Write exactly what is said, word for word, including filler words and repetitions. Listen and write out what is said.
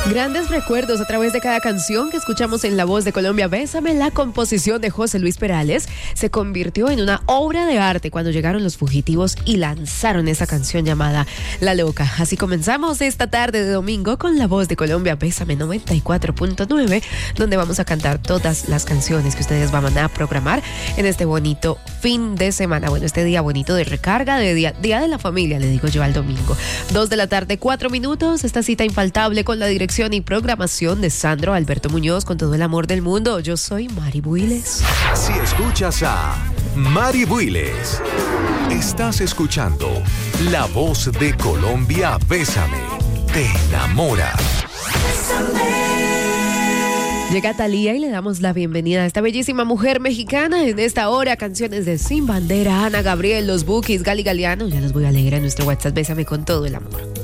Grandes recuerdos a través de cada canción que escuchamos en La Voz de Colombia. Bésame, la composición de José Luis Perales, se convirtió en una obra de arte cuando llegaron Los Fugitivos y lanzaron esa canción llamada La Loca. Así comenzamos esta tarde de domingo con La Voz de Colombia, Bésame noventa y cuatro punto nueve, donde vamos a cantar todas las canciones que ustedes van a programar en este bonito fin de semana. Bueno, este día bonito de recarga, de día, día de la familia, le digo yo al domingo. Dos de la tarde, cuatro minutos, esta cita infaltable con la dirección y programación de Sandro Alberto Muñoz, con todo el amor del mundo. Yo soy Mari Builes. Si escuchas a Mari Builes, estás escuchando La Voz de Colombia. Bésame, te enamora. Llega Thalía y le damos la bienvenida a esta bellísima mujer mexicana en esta hora. Canciones de Sin Bandera, Ana Gabriel, Los Bukis, Gali Galeano. Ya los voy a leer en nuestro WhatsApp. Bésame con todo el amor.